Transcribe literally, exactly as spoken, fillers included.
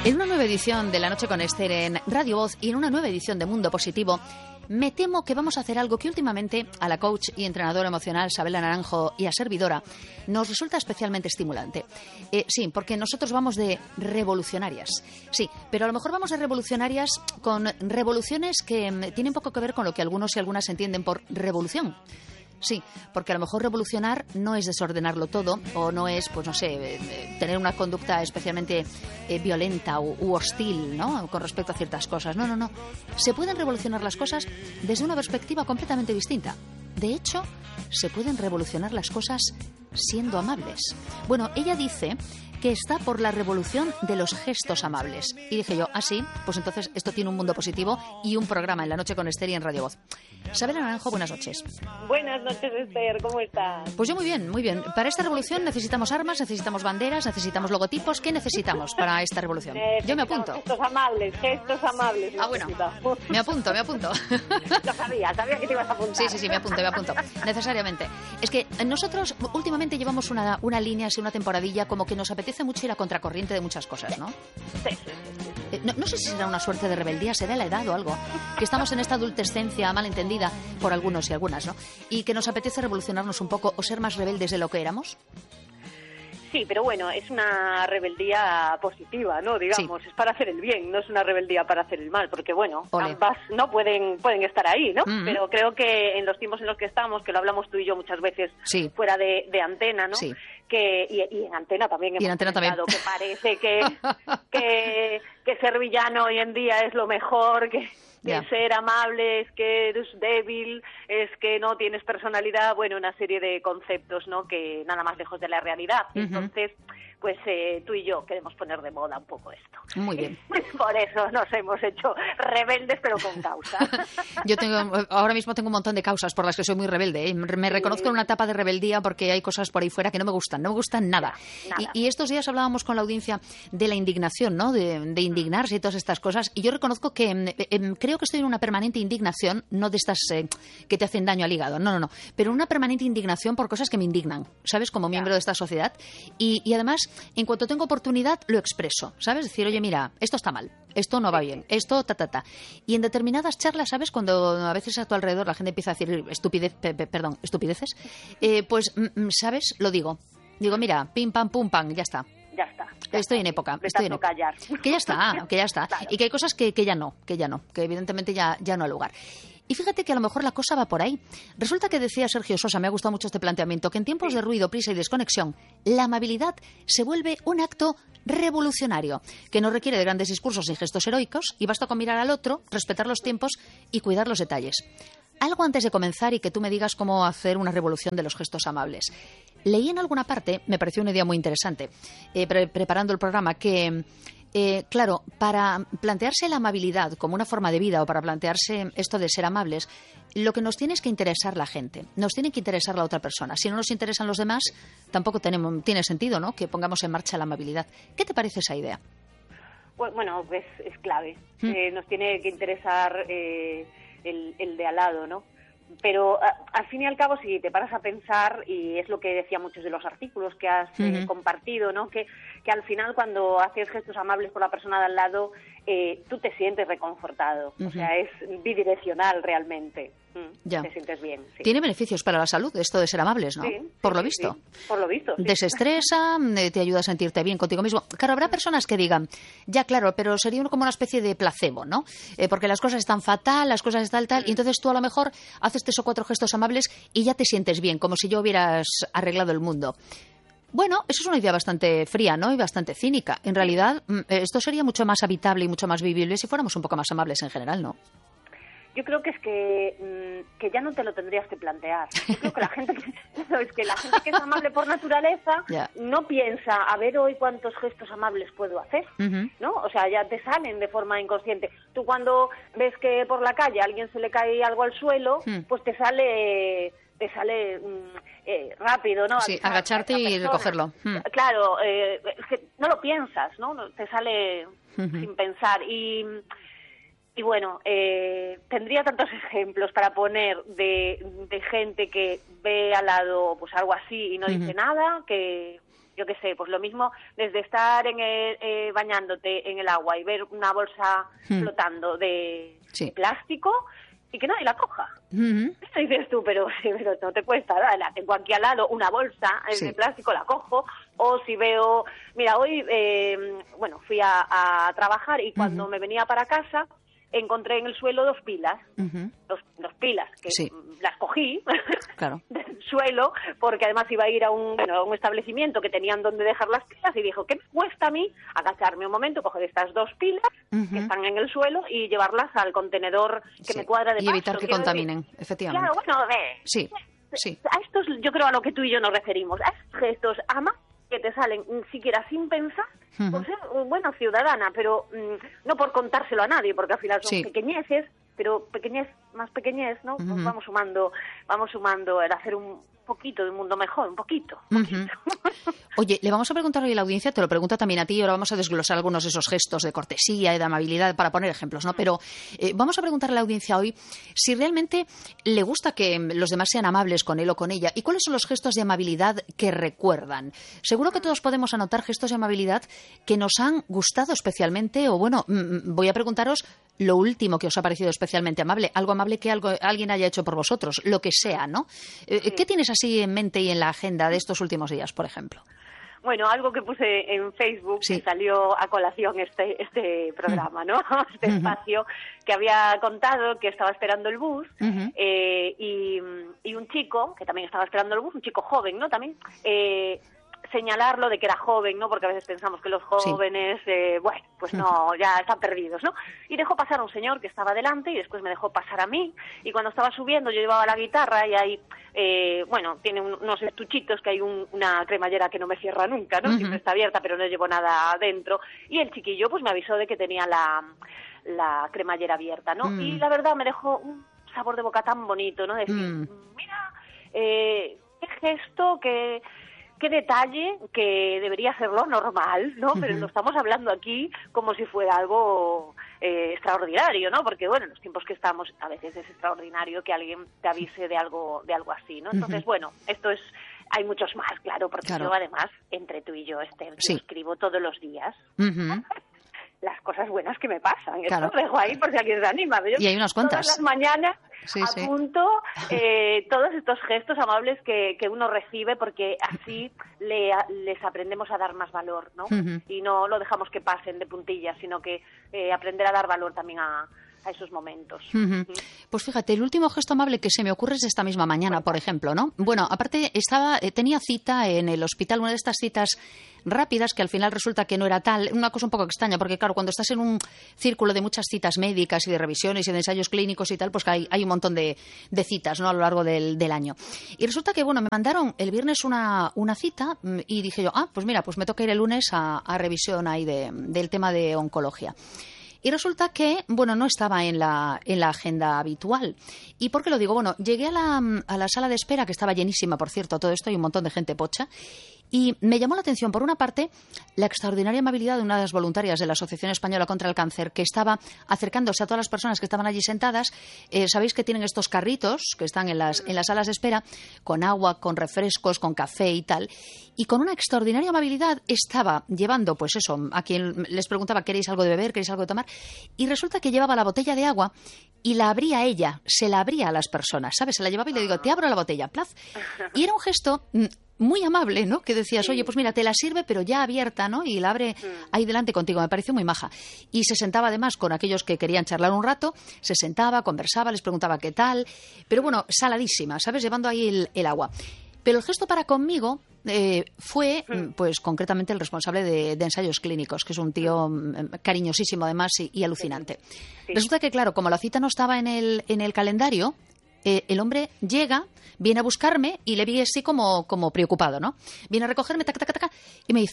En una nueva edición de La Noche con Esther en Radio Voz y en una nueva edición de Mundo Positivo, me temo que vamos a hacer algo que últimamente a la coach y entrenadora emocional Sabela Naranjo y a servidora nos resulta especialmente estimulante. Eh, sí, porque nosotros vamos de revolucionarias. Sí, pero a lo mejor vamos de revolucionarias con revoluciones que mm, tienen poco que ver con lo que algunos y algunas entienden por revolución. Sí, porque a lo mejor revolucionar no es desordenarlo todo o no es, pues no sé, eh, tener una conducta especialmente eh, violenta u, u hostil, ¿no?, con respecto a ciertas cosas. No, no, no. Se pueden revolucionar las cosas desde una perspectiva completamente distinta. De hecho, se pueden revolucionar las cosas siendo amables. Bueno, ella dice que está por la revolución de los gestos amables. Y dije yo, ah, sí, pues entonces esto tiene un mundo positivo y un programa en La Noche con Esther y en Radio Voz. Sabela Naranjo, buenas noches. Buenas noches, Esther, ¿cómo estás? Pues yo muy bien, muy bien. Para esta revolución necesitamos armas, necesitamos banderas, necesitamos logotipos. ¿Qué necesitamos para esta revolución? Yo me apunto. Gestos amables, gestos amables. Ah, bueno, me apunto, me apunto. Lo sabía, sabía que te ibas a apuntar. Sí, sí, sí, me apunto, me apunto. Necesariamente. Es que nosotros últimamente llevamos una, una línea, así una temporadilla, como que nos apetece mucho ir a contracorriente de muchas cosas, ¿no? Sí, sí, sí. Eh, no, no sé si será una suerte de rebeldía, será la edad o algo. Que estamos en esta adultescencia malentendida por algunos y algunas, ¿no? Y que nos apetece revolucionarnos un poco o ser más rebeldes de lo que éramos. Sí, pero bueno, es una rebeldía positiva, ¿no? Digamos, sí. Es para hacer el bien, no es una rebeldía para hacer el mal, porque bueno, Ole. ambas no pueden pueden estar ahí, ¿no? Mm-hmm. Pero creo que en los tiempos en los que estamos, que lo hablamos tú y yo muchas veces sí. fuera de, de antena, ¿no? Sí. Que y, y en antena también hemos y en antena también. que parece que, que que ser villano hoy en día es lo mejor, que Yeah. que ser amable es que eres débil, es que no tienes personalidad, bueno, una serie de conceptos, ¿no?, que nada más lejos de la realidad. Uh-huh. Entonces, pues eh, tú y yo queremos poner de moda un poco esto. Muy bien. Por eso nos hemos hecho rebeldes, pero con causa. Yo tengo, ahora mismo tengo un montón de causas por las que soy muy rebelde, ¿eh? Me reconozco sí. en una etapa de rebeldía porque hay cosas por ahí fuera que no me gustan, no me gustan nada. nada. Y, y estos días hablábamos con la audiencia de la indignación, ¿no?, de, de indignarse y todas estas cosas, y yo reconozco que eh, eh, creo que estoy en una permanente indignación, no de estas eh, que te hacen daño al hígado, no, no, no, pero una permanente indignación por cosas que me indignan, ¿sabes?, como miembro de esta sociedad. Y, y además, en cuanto tengo oportunidad, lo expreso, ¿sabes? Decir, oye, mira, esto está mal, esto no va bien, esto ta, ta, ta. Y en determinadas charlas, ¿sabes?, cuando a veces a tu alrededor la gente empieza a decir estupidez, pe, pe, perdón, estupideces, eh, pues, ¿sabes?, lo digo. Digo, mira, pim, pam, pum, pam, ya está. Ya está. Ya estoy está. en época. Estoy en época. Callar. Que ya está, que ya está. Claro. Y que hay cosas que, que ya no, que ya no, que evidentemente ya, ya no ha lugar. Y fíjate que a lo mejor la cosa va por ahí. Resulta que decía Sergio Sosa, me ha gustado mucho este planteamiento, que en tiempos sí. de ruido, prisa y desconexión, la amabilidad se vuelve un acto revolucionario, que no requiere de grandes discursos ni gestos heroicos, y basta con mirar al otro, respetar los tiempos y cuidar los detalles. Algo antes de comenzar y que tú me digas cómo hacer una revolución de los gestos amables. Leí en alguna parte, me pareció una idea muy interesante, eh, pre- preparando el programa, que... Eh, claro, para plantearse la amabilidad como una forma de vida o para plantearse esto de ser amables, lo que nos tiene es que interesar la gente, nos tiene que interesar la otra persona. Si no nos interesan los demás, tampoco tenemos, tiene sentido, ¿no?, que pongamos en marcha la amabilidad. ¿Qué te parece esa idea? Bueno, pues es clave. ¿Mm? Eh, nos tiene que interesar eh, el, el de al lado, ¿no? Pero a, al fin y al cabo, si te paras a pensar, y es lo que decía muchos de los artículos que has uh-huh. eh, compartido, ¿no?, que, que al final cuando haces gestos amables por la persona de al lado, eh, tú te sientes reconfortado. Uh-huh. O sea, es bidireccional realmente. Mm, ya. Te sientes bien. Sí. Tiene beneficios para la salud esto de ser amables, ¿no? Sí, por sí, lo sí, visto. Sí. Por lo visto. Sí. Desestresa, te ayuda a sentirte bien contigo mismo. Claro, habrá personas que digan, ya claro, pero sería como una especie de placebo, ¿no? Eh, porque las cosas están fatal, las cosas están tal, mm. y entonces tú a lo mejor haces tres o cuatro gestos amables y ya te sientes bien, como si ya hubieras arreglado el mundo. Bueno, eso es una idea bastante fría, ¿no?, y bastante cínica. En realidad, esto sería mucho más habitable y mucho más vivible si fuéramos un poco más amables en general, ¿no? Yo creo que es que, que ya no te lo tendrías que plantear. Yo creo que la gente que, es que la gente que es amable por naturaleza yeah. no piensa, a ver hoy cuántos gestos amables puedo hacer, uh-huh. ¿no? O sea, ya te salen de forma inconsciente. Tú cuando ves que por la calle a alguien se le cae algo al suelo, uh-huh. pues te sale... te sale eh, rápido, ¿no? Sí, agacharte y recogerlo. Hmm. Claro, eh, es que no lo piensas, ¿no? Te sale uh-huh. sin pensar. Y, y bueno, eh, tendría tantos ejemplos para poner de, de gente que ve al lado pues algo así y no uh-huh. dice nada, que yo qué sé, pues lo mismo desde estar en el, eh, bañándote en el agua y ver una bolsa hmm. flotando de sí. plástico y que nadie la coja. Uh-huh. Eso dices tú, pero, sí, pero no te cuesta, ¿verdad? La tengo aquí al lado, una bolsa sí. de plástico, la cojo. O si veo, mira, hoy, eh, bueno, fui a, a trabajar y cuando uh-huh. me venía para casa encontré en el suelo dos pilas, uh-huh. dos, dos pilas, que sí. las cogí claro. del suelo, porque además iba a ir a un, bueno, a un establecimiento que tenían donde dejar las pilas y dijo, ¿qué me cuesta a mí agacharme un momento, coger estas dos pilas uh-huh. que están en el suelo y llevarlas al contenedor que sí. me cuadra de y paso? Y evitar que contaminen, decir. Efectivamente. Claro, bueno, eh, sí, sí. a estos yo creo a lo que tú y yo nos referimos, a estos gestos, ama que te salen ni siquiera sin pensar, uh-huh. por ser buena ciudadana, pero mmm, no por contárselo a nadie, porque al final son sí. pequeñeces, pero pequeñez, más pequeñez, ¿no? Uh-huh. Pues vamos sumando, vamos sumando el hacer un poquito de un mundo mejor, un poquito. Un poquito. Uh-huh. Oye, le vamos a preguntar hoy a la audiencia, te lo pregunto también a ti, y ahora vamos a desglosar algunos de esos gestos de cortesía y de amabilidad para poner ejemplos, ¿no? Pero eh, vamos a preguntarle a la audiencia hoy si realmente le gusta que los demás sean amables con él o con ella y cuáles son los gestos de amabilidad que recuerdan. Seguro que todos podemos anotar gestos de amabilidad que nos han gustado especialmente o, bueno, mm, voy a preguntaros lo último que os ha parecido especialmente amable, algo amable que algo, alguien haya hecho por vosotros, lo que sea, ¿no? Eh, sí. ¿Qué tienes así en mente y en la agenda de estos últimos días, por ejemplo? Bueno, algo que puse en Facebook, sí. que salió a colación este este programa, ¿no? Este uh-huh. espacio, que había contado que estaba esperando el bus uh-huh. eh, y, y un chico, que también estaba esperando el bus, un chico joven, ¿no? También... Eh, señalarlo de que era joven, ¿no? Porque a veces pensamos que los jóvenes, sí. eh, bueno, pues no, ya están perdidos, ¿no? Y dejó pasar a un señor que estaba delante y después me dejó pasar a mí. Y cuando estaba subiendo yo llevaba la guitarra y ahí, eh, bueno, tiene un, unos estuchitos que hay un, una cremallera que no me cierra nunca, ¿no? Uh-huh. Siempre está abierta, pero no llevo nada adentro. Y el chiquillo pues me avisó de que tenía la, la cremallera abierta, ¿no? Uh-huh. Y la verdad me dejó un sabor de boca tan bonito, ¿no? Decir, uh-huh. mira, eh, qué gesto, que... qué detalle, que debería ser lo normal, ¿no? Uh-huh. Pero lo estamos hablando aquí como si fuera algo eh, extraordinario, ¿no? Porque, bueno, en los tiempos que estamos a veces es extraordinario que alguien te avise de algo de algo así, ¿no? Entonces, uh-huh. bueno, esto es... Hay muchos más, claro, porque claro. yo además, entre tú y yo, Esther, sí. yo escribo todos los días... Uh-huh. las cosas buenas que me pasan. Claro. Esto lo dejo ahí por si alguien se anima. Yo y hay unas cuantas. Todas las mañanas sí, apunto sí. eh, todos estos gestos amables que, que uno recibe porque así le, les aprendemos a dar más valor, ¿no? Uh-huh. Y no lo dejamos que pasen de puntillas, sino que eh, aprender a dar valor también a... a esos momentos. Uh-huh. Pues fíjate, el último gesto amable que se me ocurre es esta misma mañana, por ejemplo, ¿no? Bueno, aparte estaba eh, tenía cita en el hospital, una de estas citas rápidas que al final resulta que no era tal, una cosa un poco extraña, porque claro, cuando estás en un círculo de muchas citas médicas y de revisiones y de ensayos clínicos y tal, pues hay, hay un montón de, de citas, ¿no? A lo largo del, del año. Y resulta que, bueno, me mandaron el viernes una, una cita y dije yo, ah, pues mira, pues me toca ir el lunes a, a revisión ahí de, del tema de oncología. Y resulta que, bueno, no estaba en la, en la agenda habitual. ¿Y por qué lo digo? Bueno, llegué a la, a la sala de espera, que estaba llenísima, por cierto, todo esto, hay un montón de gente pocha, y me llamó la atención, por una parte, la extraordinaria amabilidad de una de las voluntarias de la Asociación Española contra el Cáncer, que estaba acercándose a todas las personas que estaban allí sentadas. Eh, Sabéis que tienen estos carritos que están en las, en las salas de espera, con agua, con refrescos, con café y tal. Y con una extraordinaria amabilidad estaba llevando, pues eso, a quien les preguntaba, ¿queréis algo de beber? ¿Queréis algo de tomar? Y resulta que llevaba la botella de agua y la abría ella, se la abría a las personas, ¿sabes? Se la llevaba y le digo, te abro la botella, plaz. Y era un gesto muy amable, ¿no? Que decías, oye, pues mira, te la sirve, pero ya abierta, ¿no? Y la abre ahí delante contigo. Me pareció muy maja. Y se sentaba además con aquellos que querían charlar un rato, se sentaba, conversaba, les preguntaba qué tal. Pero bueno, saladísima, ¿sabes? Llevando ahí el, el agua. Pero el gesto para conmigo eh, fue, pues concretamente, el responsable de, de ensayos clínicos, que es un tío cariñosísimo además y, y alucinante. Sí. Resulta que, claro, como la cita no estaba en el, en el calendario, eh, el hombre llega, viene a buscarme y le vi así como, como preocupado, ¿no? Viene a recogerme, taca, taca, taca, y me dice,